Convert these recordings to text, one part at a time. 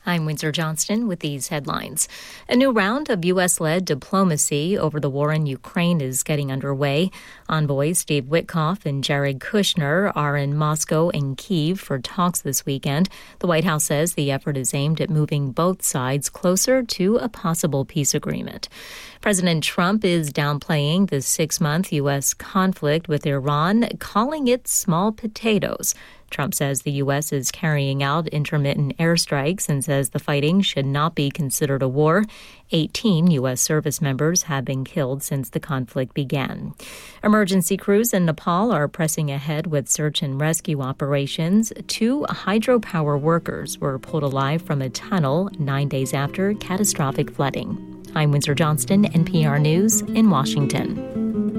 I'm Windsor Johnston with these headlines. A new round of U.S.-led diplomacy over the war in Ukraine is getting underway. Envoys Steve Witkoff and Jared Kushner are in Moscow and Kyiv for talks this weekend. The White House says the effort is aimed at moving both sides closer to a possible peace agreement. President Trump is downplaying the 6-month U.S. conflict with Iran, calling it small potatoes. Trump says the U.S. is carrying out intermittent airstrikes and says the fighting should not be considered a war. 18 U.S. service members have been killed since the conflict began. Emergency crews in Nepal are pressing ahead with search and rescue operations. 2 hydropower workers were pulled alive from a tunnel 9 days after catastrophic flooding. I'm Windsor Johnston, NPR News in Washington.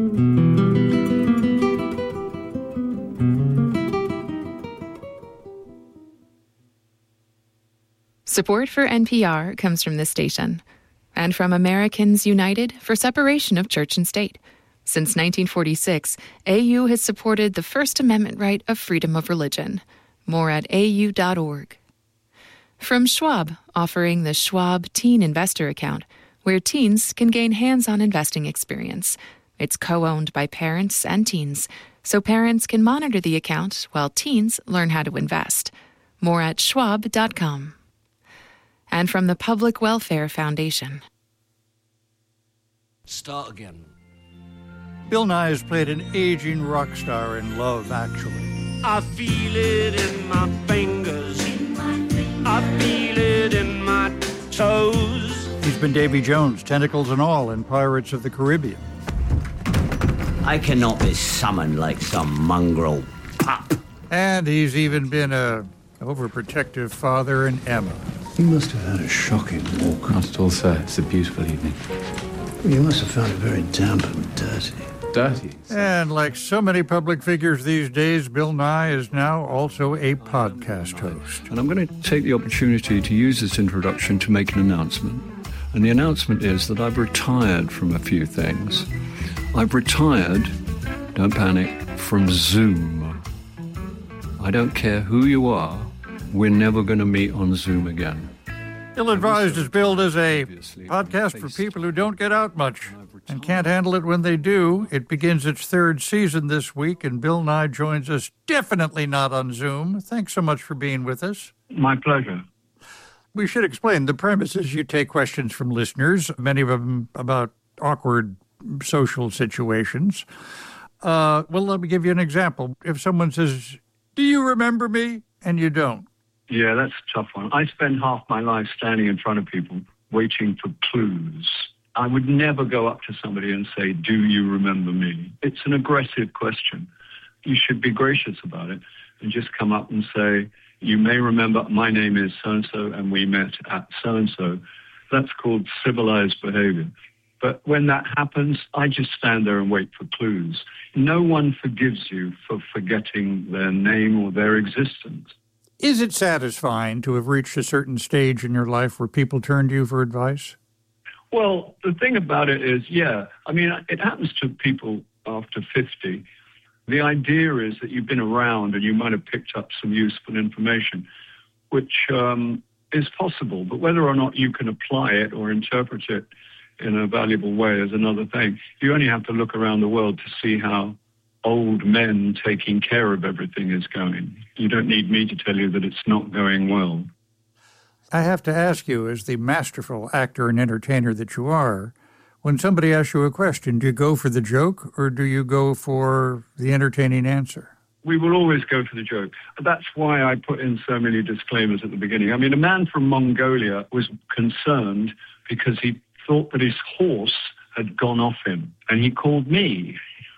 Support for NPR comes from this station and from Americans United for Separation of Church and State. Since 1946, AU has supported the First Amendment right of freedom of religion. More at au.org. From Schwab, offering the Schwab Teen Investor Account, where teens can gain hands-on investing experience. It's co-owned by parents and teens, so parents can monitor the account while teens learn how to invest. More at schwab.com. And from the Public Welfare Foundation. Start again. Bill Nye has played an aging rock star in Love, Actually. I feel it in my fingers. I feel it in my toes. He's been Davy Jones, tentacles and all, in Pirates of the Caribbean. I cannot be summoned like some mongrel pup. And he's even been a overprotective father in Emma. You must have had a shocking walk. Not at all, sir. It's a beautiful evening. You must have found it very damp and dirty. Dirty? And like so many public figures these days, Bill Nye is now also a podcast host. And I'm going to take the opportunity to use this introduction to make an announcement. And the announcement is that I've retired from a few things. I've retired, don't panic, from Zoom. I don't care who you are, we're never going to meet on Zoom again. Ill-Advised is billed as a podcast for people who don't get out much and can't handle it when they do. It begins its 3rd season this week, and Bill Nye joins us, definitely not on Zoom. Thanks so much for being with us. My pleasure. We should explain the premise is you take questions from listeners, many of them about awkward social situations. Well, let me give you an example. If someone says, "Do you remember me?" and you don't. Yeah, that's a tough one. I spend half my life standing in front of people waiting for clues. I would never go up to somebody and say, "Do you remember me?" It's an aggressive question. You should be gracious about it and just come up and say, "You may remember my name is so-and-so and we met at so-and-so." That's called civilized behavior. But when that happens, I just stand there and wait for clues. No one forgives you for forgetting their name or their existence. Is it satisfying to have reached a certain stage in your life where people turn to you for advice? Well, the thing about it is, yeah, I mean, it happens to people after 50. The idea is that you've been around and you might have picked up some useful information, which is possible. But whether or not you can apply it or interpret it in a valuable way is another thing. You only have to look around the world to see how old men taking care of everything is going. You don't need me to tell you that it's not going well. I have to ask you, as the masterful actor and entertainer that you are, when somebody asks you a question, do you go for the joke or do you go for the entertaining answer? We will always go for the joke. That's why I put in so many disclaimers at the beginning. I mean, a man from Mongolia was concerned because he thought that his horse had gone off him, and he called me.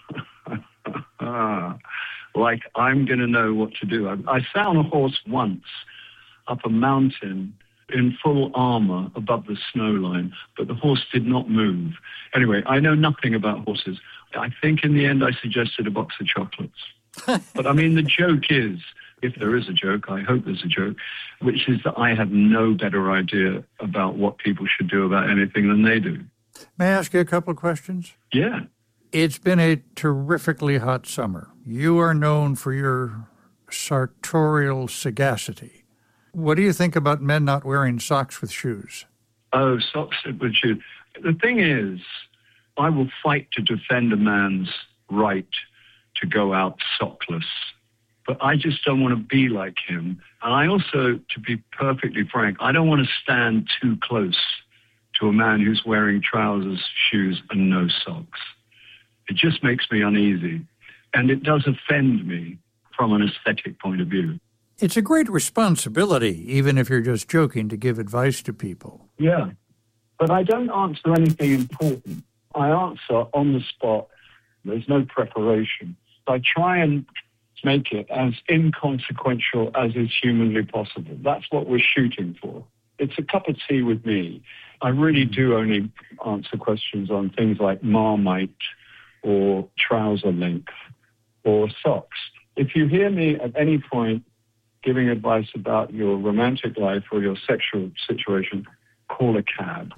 Like I'm going to know what to do. I sat on a horse once up a mountain in full armor above the snow line, but the horse did not move. Anyway, I know nothing about horses. I think in the end I suggested a box of chocolates. But I mean, the joke is, if there is a joke, I hope there's a joke, which is that I have no better idea about what people should do about anything than they do. May I ask you a couple of questions? Yeah. It's been a terrifically hot summer. You are known for your sartorial sagacity. What do you think about men not wearing socks with shoes? Oh, socks with shoes. The thing is, I will fight to defend a man's right to go out sockless. But I just don't want to be like him. And I also, to be perfectly frank, I don't want to stand too close to a man who's wearing trousers, shoes, and no socks. It just makes me uneasy. And it does offend me from an aesthetic point of view. It's a great responsibility, even if you're just joking, to give advice to people. Yeah. But I don't answer anything important. I answer on the spot. There's no preparation. I try and make it as inconsequential as is humanly possible. That's what we're shooting for. It's a cup of tea with me. I really do only answer questions on things like Marmite or trouser length or socks. If you hear me at any point giving advice about your romantic life or your sexual situation, call a cab.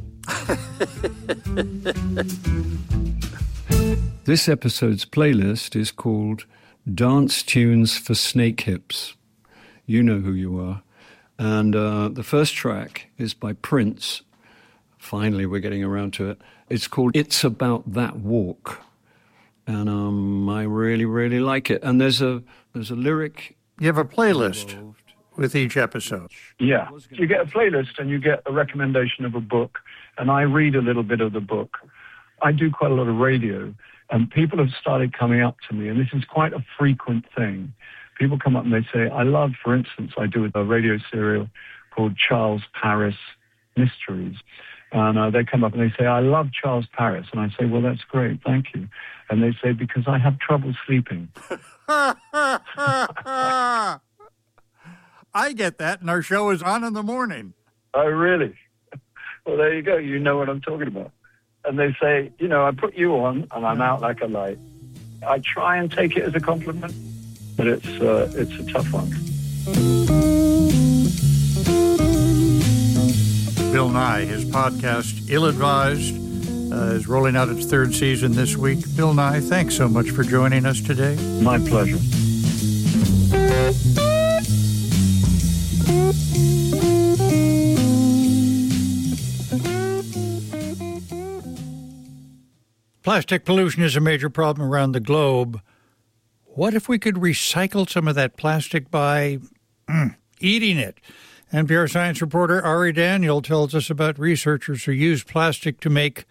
This episode's playlist is called Dance Tunes for Snake Hips. You know who you are. And the first track is by Prince. Finally, we're getting around to it. It's called It's About That Walk. And I really, really like it. And there's a lyric. You have a playlist with each episode. Yeah. You get a playlist and you get a recommendation of a book. And I read a little bit of the book. I do quite a lot of radio. And people have started coming up to me, and this is quite a frequent thing. People come up and they say, I love, for instance, I do a radio serial called Charles Paris Mysteries. And they come up and they say, I love Charles Paris. And I say, well, that's great, thank you. And they say, because I have trouble sleeping. I get that, and our show is on in the morning. Oh, really? Well, there you go. You know what I'm talking about. And they say, you know, I put you on and I'm out like a light. I try and take it as a compliment, but it's a tough one. Bill Nye, his podcast, Ill-Advised, is rolling out its third season this week. Bill Nye, thanks so much for joining us today. My pleasure. Plastic pollution is a major problem around the globe. What if we could recycle some of that plastic by eating it? NPR science reporter Ari Daniel tells us about researchers who use plastic to make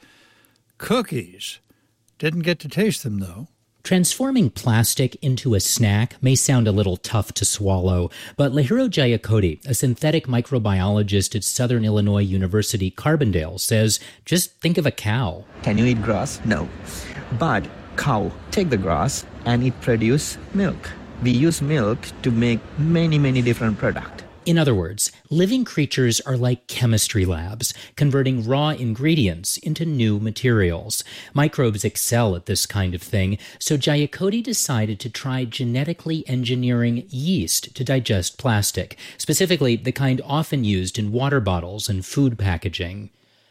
cookies. Didn't get to taste them, though. Transforming plastic into a snack may sound a little tough to swallow, but Lahiro Jayakody, a synthetic microbiologist at Southern Illinois University Carbondale, says, just think of a cow. Can you eat grass? No. But cow take the grass and it produce milk. We use milk to make many different products. In other words, living creatures are like chemistry labs, converting raw ingredients into new materials. Microbes excel at this kind of thing, so Jayakody decided to try genetically engineering yeast to digest plastic, specifically the kind often used in water bottles and food packaging.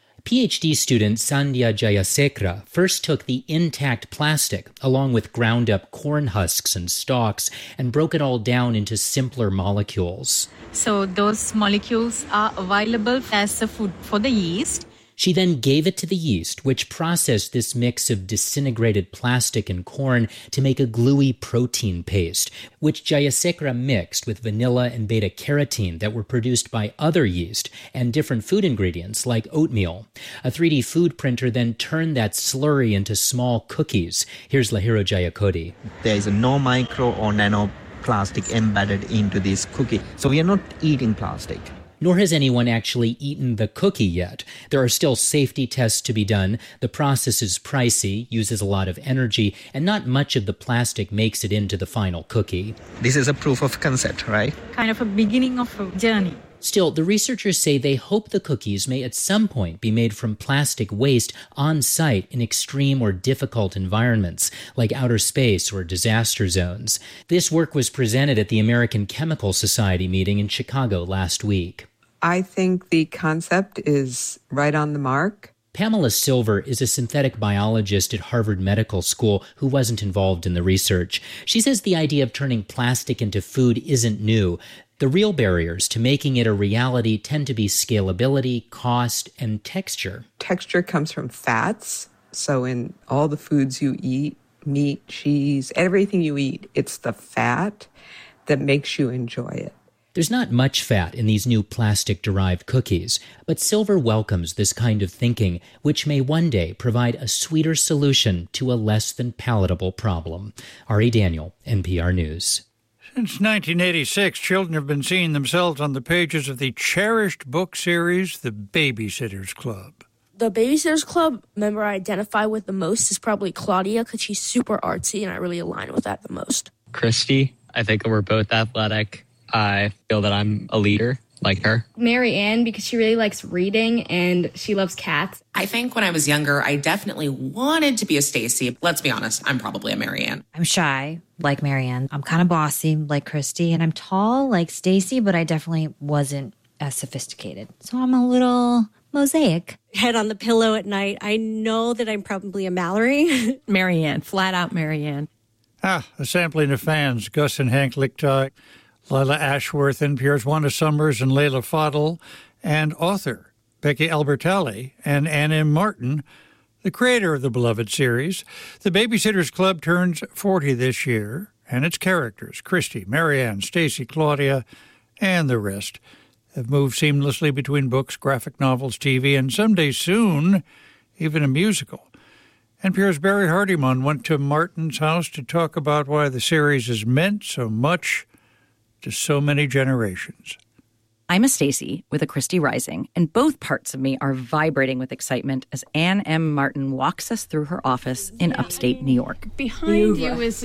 PhD student Sandhya Jayasekara first took the intact plastic, along with ground-up corn husks and stalks, and broke it all down into simpler molecules. So those molecules are available as a food for the yeast. She then gave it to the yeast, which processed this mix of disintegrated plastic and corn to make a gluey protein paste, which Jayasekara mixed with vanilla and beta-carotene that were produced by other yeast and different food ingredients like oatmeal. A 3D food printer then turned that slurry into small cookies. Here's Lahiro Jayakody. There is no micro or nano plastic embedded into this cookie. So we are not eating plastic. Nor has anyone actually eaten the cookie yet. There are still safety tests to be done. The process is pricey, uses a lot of energy, and not much of the plastic makes it into the final cookie. This is a proof of concept, right? Kind of a beginning of a journey. Still, the researchers say they hope the cookies may at some point be made from plastic waste on site in extreme or difficult environments, like outer space or disaster zones. This work was presented at the American Chemical Society meeting in Chicago last week. I think the concept is right on the mark. Pamela Silver is a synthetic biologist at Harvard Medical School who wasn't involved in the research. She says the idea of turning plastic into food isn't new. The real barriers to making it a reality tend to be scalability, cost, and texture. Texture comes from fats. So in all the foods you eat, meat, cheese, everything you eat, it's the fat that makes you enjoy it. There's not much fat in these new plastic-derived cookies, but Silver welcomes this kind of thinking, which may one day provide a sweeter solution to a less than palatable problem. Ari Daniel, NPR News. Since 1986, children have been seeing themselves on the pages of the cherished book series, The Babysitter's Club. The Babysitter's Club member I identify with the most is probably Claudia, because she's super artsy, and I really align with that the most. Christy, I think we're both athletic. I feel that I'm a leader like her. Mary Ann, because she really likes reading and she loves cats. I think when I was younger, I definitely wanted to be a Stacy. Let's be honest, I'm probably a Mary Ann. I'm shy, like Mary Ann. I'm kind of bossy, like Christy. And I'm tall, like Stacy, but I definitely wasn't as sophisticated. So I'm a little mosaic. Head on the pillow at night. I know that I'm probably a Mallory. Mary Ann, flat out Mary Ann. A sampling of fans, Gus and Hank Lichtau, Lila Ashworth, NPR's Wanda Summers and Layla Fadel, and author Becky Albertalli and Ann M. Martin, the creator of the beloved series. The Babysitter's Club turns 40 this year, and its characters, Christy, Mary Ann, Stacy, Claudia, and the rest, have moved seamlessly between books, graphic novels, TV, and someday soon, even a musical. NPR's Barry Hardiman went to Martin's house to talk about why the series has meant so much to so many generations. I'm a Stacy with a Christy Rising, and both parts of me are vibrating with excitement as Ann M. Martin walks us through her office in upstate New York. Behind you is,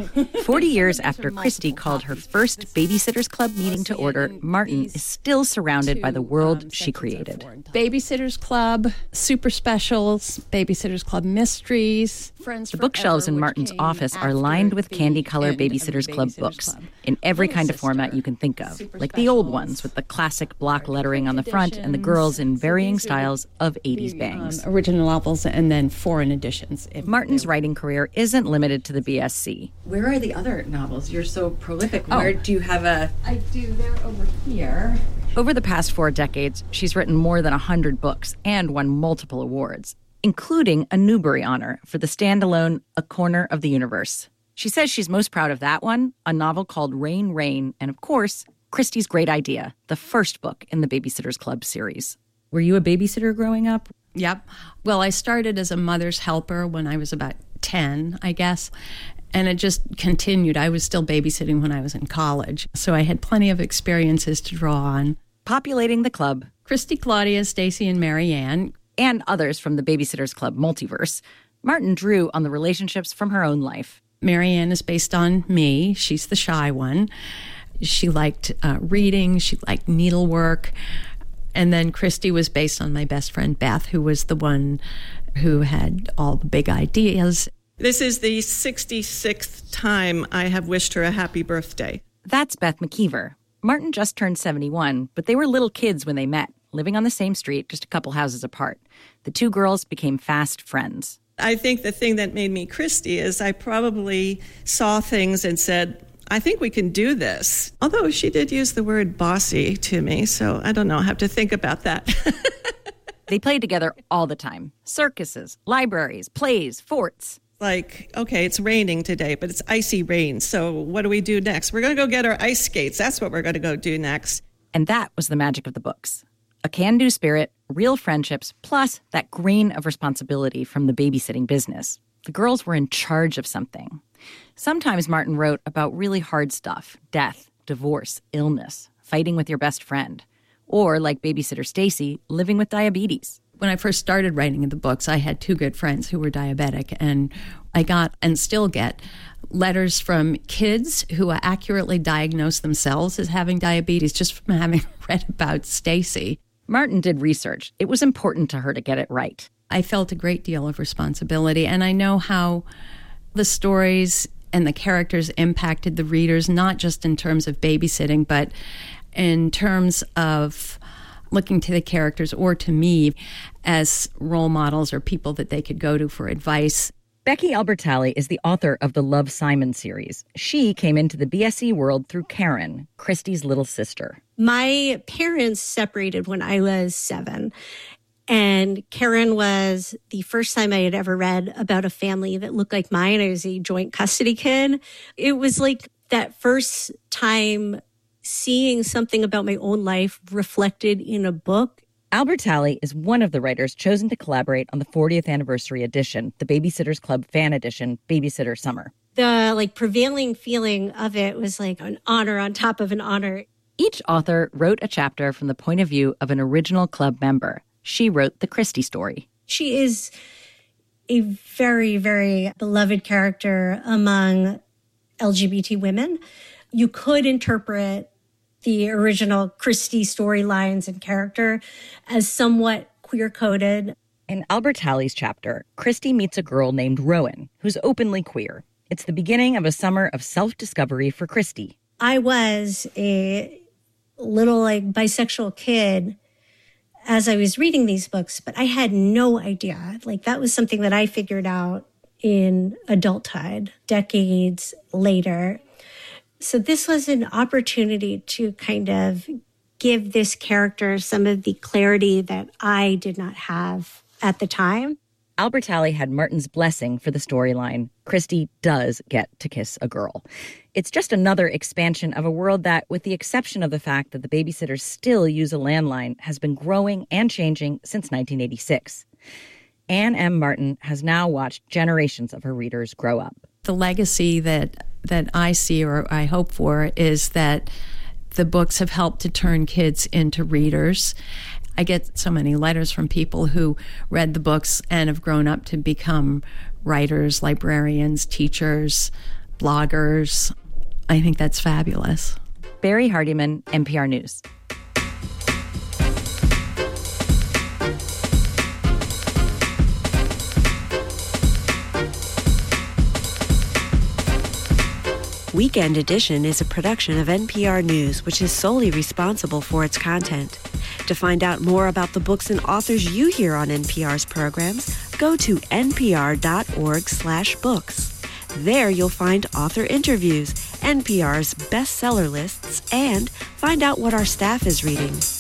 40 years after Christy called her first Babysitter's Club meeting to order, Martin is still surrounded by the world she created. Babysitter's Club, Super Specials, Babysitter's Club Mysteries. The bookshelves in Martin's office are lined with candy-color Babysitter's Club books in every kind of format you can think of, like the old ones with the classic block lettering on the front and the girls in varying styles of 80s bangs. Original novels and then foreign editions. Martin's writing career isn't limited to the BSC. Where are the other novels? You're so prolific. Where do you have a... I do. They're over here. Over the past 4 decades, she's written more than 100 books and won multiple awards, including a Newbery Honor for the standalone A Corner of the Universe. She says she's most proud of that one, a novel called Rain, Rain, and of course, Christy's great idea, the first book in the Babysitter's Club series. Were you a babysitter growing up? Yep. Well, I started as a mother's helper when I was about 10, I guess, and it just continued. I was still babysitting when I was in college, so I had plenty of experiences to draw on. Populating the club, Christy, Claudia, Stacy, and Mary Ann, and others from the Babysitter's Club multiverse, Martin drew on the relationships from her own life. Mary Ann is based on me. She's the shy one. She liked reading. She liked needlework. And then Christy was based on my best friend, Beth, who was the one who had all the big ideas. This is the 66th time I have wished her a happy birthday. That's Beth McKeever. Martin just turned 71, but they were little kids when they met, living on the same street, just a couple houses apart. The two girls became fast friends. I think the thing that made me Christy is I probably saw things and said, I think we can do this. Although she did use the word bossy to me, so I don't know. I have to think about that. They played together all the time. Circuses, libraries, plays, forts. Like, okay, it's raining today, but it's icy rain. So what do we do next? We're going to go get our ice skates. That's what we're going to go do next. And that was the magic of the books. A can-do spirit, real friendships, plus that grain of responsibility from the babysitting business. The girls were in charge of something. Sometimes Martin wrote about really hard stuff, death, divorce, illness, fighting with your best friend. Or, like babysitter Stacy, living with diabetes. When I first started writing the books, I had 2 good friends who were diabetic, and I got, and still get, letters from kids who accurately diagnosed themselves as having diabetes just from having read about Stacy. Martin did research. It was important to her to get it right. I felt a great deal of responsibility, and I know how the stories and the characters impacted the readers, not just in terms of babysitting, but in terms of looking to the characters or to me as role models or people that they could go to for advice. Becky Albertalli is the author of the Love, Simon series. She came into the BSE world through Karen, Christy's little sister. My parents separated when I was 7. And Karen was the first time I had ever read about a family that looked like mine. I was a joint custody kid. It was like that first time seeing something about my own life reflected in a book. Albertalli is one of the writers chosen to collaborate on the 40th anniversary edition, the Babysitters Club fan edition, Babysitter Summer. The prevailing feeling of it was like an honor on top of an honor. Each author wrote a chapter from the point of view of an original club member. She wrote the Christy story. She is a very, very beloved character among LGBT women. You could interpret the original Christy storylines and character as somewhat queer-coded. In Albertalli's chapter, Christy meets a girl named Rowan, who's openly queer. It's the beginning of a summer of self-discovery for Christy. I was a little bisexual kid as I was reading these books, but I had no idea. That was something that I figured out in adulthood, decades later. So this was an opportunity to kind of give this character some of the clarity that I did not have at the time. Albertalli had Martin's blessing for the storyline. Christy does get to kiss a girl. It's just another expansion of a world that, with the exception of the fact that the babysitters still use a landline, has been growing and changing since 1986. Anne M. Martin has now watched generations of her readers grow up. The legacy that I see, or I hope for, is that the books have helped to turn kids into readers. I get so many letters from people who read the books and have grown up to become writers, librarians, teachers, bloggers. I think that's fabulous. Barry Hardiman, NPR News. Weekend Edition is a production of NPR News, which is solely responsible for its content. To find out more about the books and authors you hear on NPR's programs, go to npr.org/books. There you'll find author interviews, NPR's bestseller lists, and find out what our staff is reading.